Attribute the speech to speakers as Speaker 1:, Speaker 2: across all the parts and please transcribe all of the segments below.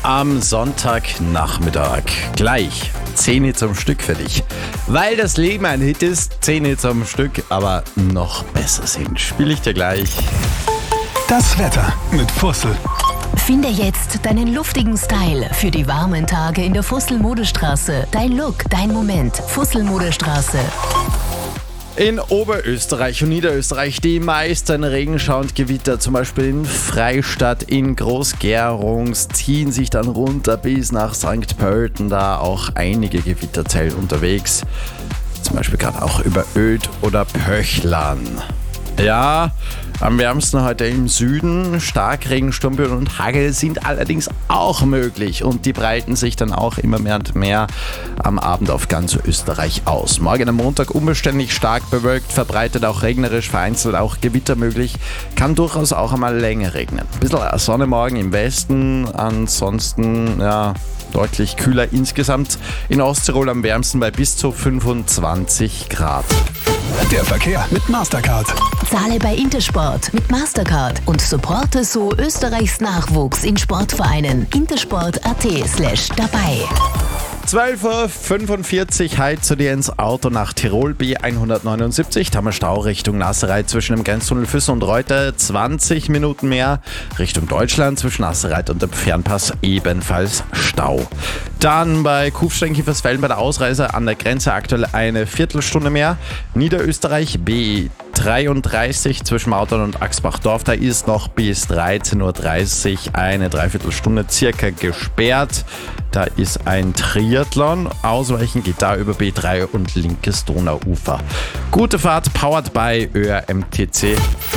Speaker 1: am Sonntagnachmittag. Gleich 10 Hits am Stück für dich. Weil das Leben ein Hit ist, 10 Hits am Stück, aber noch besser sind. Spiele ich dir gleich.
Speaker 2: Das Wetter mit Fussel.
Speaker 3: Finde jetzt deinen luftigen Style für die warmen Tage in der Fussel-Modestraße. Dein Look, dein Moment. Fussel-Modestraße.
Speaker 1: In Oberösterreich und Niederösterreich die meisten Regenschauer und Gewitter, zum Beispiel in Freistadt, in Groß-Gerungs, ziehen sich dann runter bis nach St. Pölten, da auch einige Gewitterzellen unterwegs. Zum Beispiel gerade auch über Öd oder Pöchlern. Ja, am wärmsten heute im Süden. Starkregen, Sturmböen und Hagel sind allerdings auch möglich und die breiten sich dann auch immer mehr und mehr am Abend auf ganz Österreich aus. Morgen am Montag unbeständig stark bewölkt, verbreitet auch regnerisch, vereinzelt auch Gewitter möglich. Kann durchaus auch einmal länger regnen. Ein bisschen Sonne morgen im Westen, ansonsten deutlich kühler insgesamt. In Osttirol am wärmsten bei bis zu 25 Grad.
Speaker 2: Der Verkehr mit Mastercard.
Speaker 3: Zahle bei Intersport mit Mastercard und supporte so Österreichs Nachwuchs in Sportvereinen. intersport.at/dabei.
Speaker 1: 12.45 Uhr, heute zu dir ins Auto nach Tirol, B179, da haben wir Stau Richtung Nassereit zwischen dem Grenztunnel Füssen und Reuter, 20 Minuten mehr, Richtung Deutschland zwischen Nassereit und dem Fernpass ebenfalls Stau. Dann bei Kufstein-Kiefersfelden bei der Ausreise an der Grenze aktuell eine Viertelstunde mehr, Niederösterreich B33 zwischen Mautern und Axbachdorf, da ist noch bis 13.30 Uhr eine Dreiviertelstunde circa gesperrt. Da ist ein Triathlon. Ausweichen geht da über B3 und linkes Donauufer. Gute Fahrt, powered by ÖRMTC.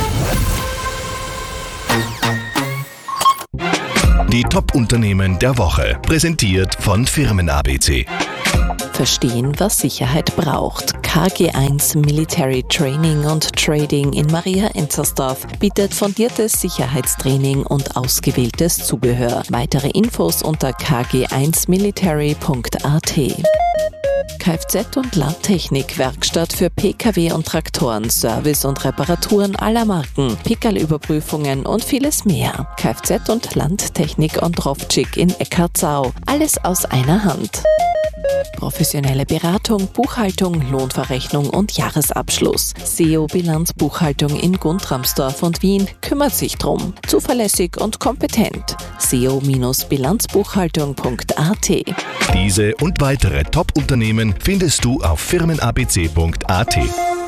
Speaker 4: Die Top-Unternehmen der Woche, präsentiert von Firmen ABC.
Speaker 5: Verstehen, was Sicherheit braucht. KG1 Military Training und Trading in Maria Enzersdorf bietet fundiertes Sicherheitstraining und ausgewähltes Zubehör. Weitere Infos unter kg1military.at. Kfz- und Landtechnik-Werkstatt für Pkw und Traktoren, Service und Reparaturen aller Marken, Pickerl-Überprüfungen und vieles mehr. Kfz- und Landtechnik und Rovcik in Eckartsau. Alles aus einer Hand. Professionelle Beratung, Buchhaltung, Lohnverrechnung und Jahresabschluss. SEO Bilanzbuchhaltung in Guntramsdorf und Wien kümmert sich drum. Zuverlässig und kompetent. SEO-Bilanzbuchhaltung.at.
Speaker 4: Diese und weitere Top-Unternehmen findest du auf firmenabc.at.